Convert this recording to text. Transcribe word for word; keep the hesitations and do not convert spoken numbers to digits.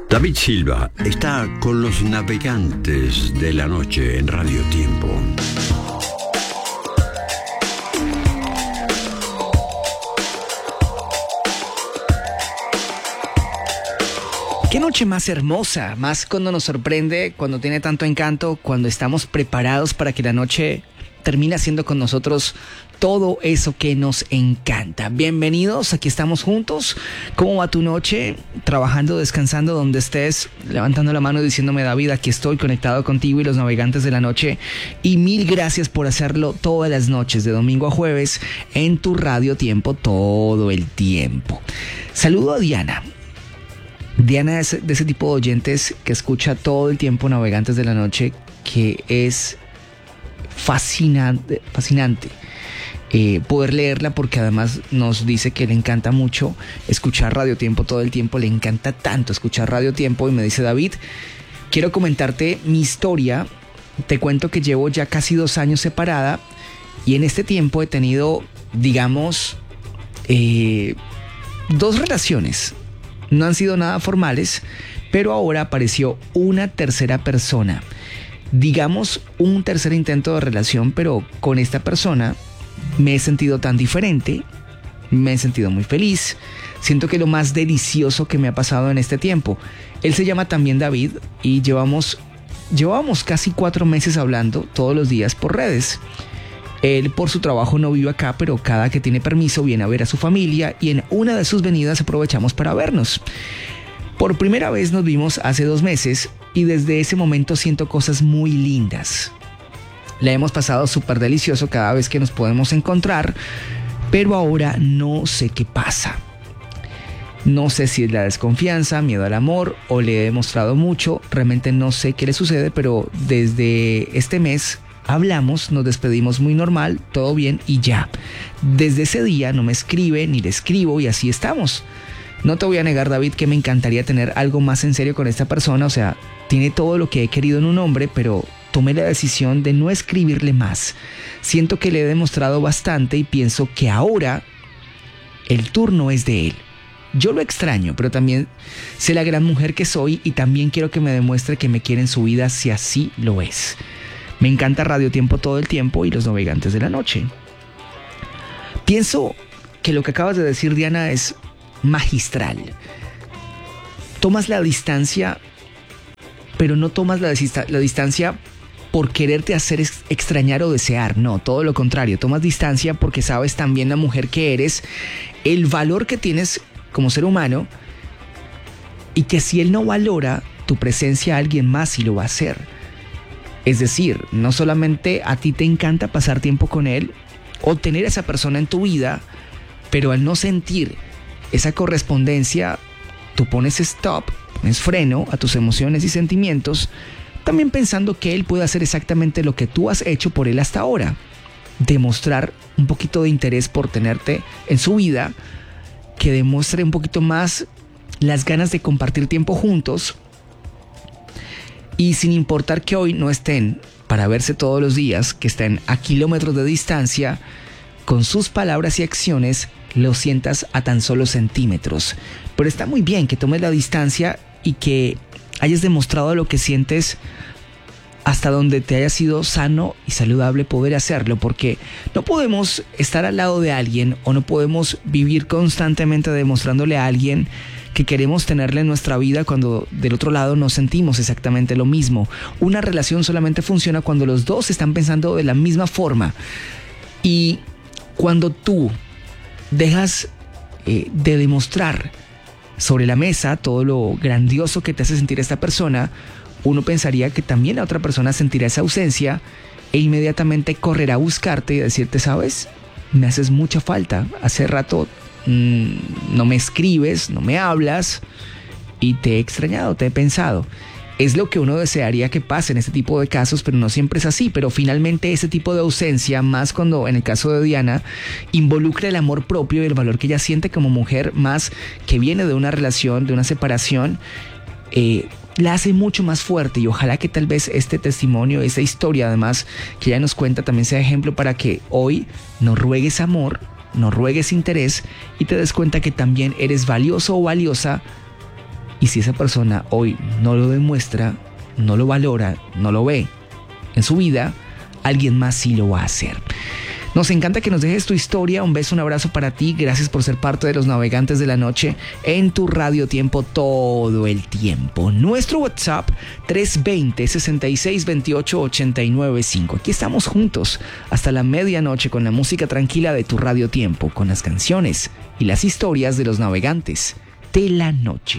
David Silva está con los navegantes de la noche en Radio Tiempo. Qué noche más hermosa, más cuando nos sorprende, cuando tiene tanto encanto, cuando estamos preparados para que la noche termine haciendo con nosotros todo eso que nos encanta. Bienvenidos, aquí estamos juntos. ¿Cómo va tu noche? Trabajando, descansando, donde estés, levantando la mano y diciéndome: David, aquí estoy conectado contigo y los navegantes de la noche. Y mil gracias por hacerlo todas las noches, de domingo a jueves, en tu Radio Tiempo, todo el tiempo. Saludo a Diana. Diana es de ese tipo de oyentes que escucha todo el tiempo Navegantes de la Noche, que es fascinante, fascinante eh, poder leerla, porque además nos dice que le encanta mucho escuchar Radio Tiempo todo el tiempo, le encanta tanto escuchar Radio Tiempo, y me dice: David, quiero comentarte mi historia. Te cuento que llevo ya casi dos años separada, y en este tiempo he tenido, digamos, eh, dos relaciones. No han sido nada formales, pero ahora apareció una tercera persona. Digamos, un tercer intento de relación, pero con esta persona me he sentido tan diferente, me he sentido muy feliz. Siento que lo más delicioso que me ha pasado en este tiempo. Él se llama también David y llevamos, llevábamos casi cuatro meses hablando todos los días por redes. Él por su trabajo no vive acá, pero cada que tiene permiso viene a ver a su familia, y en una de sus venidas aprovechamos para vernos. Por primera vez nos vimos hace dos meses y desde ese momento siento cosas muy lindas. La hemos pasado súper delicioso cada vez que nos podemos encontrar, pero ahora no sé qué pasa. No sé si es la desconfianza, miedo al amor, o le he demostrado mucho. Realmente no sé qué le sucede, pero desde este mes hablamos, nos despedimos muy normal, todo bien y ya. Desde ese día no me escribe ni le escribo, y así estamos. No te voy a negar, David, que me encantaría tener algo más en serio con esta persona. O sea, tiene todo lo que he querido en un hombre, pero tomé la decisión de no escribirle más. Siento que le he demostrado bastante y pienso que ahora el turno es de él. Yo lo extraño, pero también sé la gran mujer que soy, y también quiero que me demuestre que me quiere en su vida si así lo es. Me encanta Radio Tiempo todo el tiempo y los navegantes de la noche. Pienso que lo que acabas de decir, Diana, es magistral. Tomas la distancia, pero no tomas la, dista- la distancia por quererte hacer ex- extrañar o desear. No, todo lo contrario. Tomas distancia porque sabes también la mujer que eres, el valor que tienes como ser humano, y que si él no valora tu presencia, alguien más sí lo va a hacer. Es decir, no solamente a ti te encanta pasar tiempo con él o tener a esa persona en tu vida, pero al no sentir esa correspondencia, tú pones stop, pones freno a tus emociones y sentimientos, también pensando que él puede hacer exactamente lo que tú has hecho por él hasta ahora. Demostrar un poquito de interés por tenerte en su vida, que demuestre un poquito más las ganas de compartir tiempo juntos. Y sin importar que hoy no estén para verse todos los días, que estén a kilómetros de distancia, con sus palabras y acciones lo sientas a tan solo centímetros. Pero está muy bien que tomes la distancia y que hayas demostrado lo que sientes hasta donde te haya sido sano y saludable poder hacerlo, porque no podemos estar al lado de alguien, o no podemos vivir constantemente demostrándole a alguien que queremos tenerle en nuestra vida cuando del otro lado no sentimos exactamente lo mismo. Una relación solamente funciona cuando los dos están pensando de la misma forma, y cuando tú dejas eh, de demostrar sobre la mesa todo lo grandioso que te hace sentir esta persona, uno pensaría que también la otra persona sentirá esa ausencia e inmediatamente correrá a buscarte y a decirte: ¿sabes? Me haces mucha falta. Hace rato mmm, no me escribes, no me hablas, y te he extrañado, te he pensado. Es lo que uno desearía que pase en este tipo de casos, pero no siempre es así. Pero finalmente ese tipo de ausencia, más cuando en el caso de Diana involucra el amor propio y el valor que ella siente como mujer, más que viene de una relación, de una separación, eh, la hace mucho más fuerte. Y ojalá que tal vez este testimonio, esta historia además que ella nos cuenta, también sea ejemplo para que hoy no ruegues amor, no ruegues interés, y te des cuenta que también eres valioso o valiosa Y si esa persona hoy no lo demuestra, no lo valora, no lo ve en su vida, alguien más sí lo va a hacer. Nos encanta que nos dejes tu historia. Un beso, un abrazo para ti. Gracias por ser parte de los Navegantes de la Noche en tu Radio Tiempo todo el tiempo. Nuestro WhatsApp tres dos cero, seis seis dos ocho, ocho nueve cinco. Aquí estamos juntos hasta la medianoche con la música tranquila de tu Radio Tiempo, con las canciones y las historias de los Navegantes de la Noche.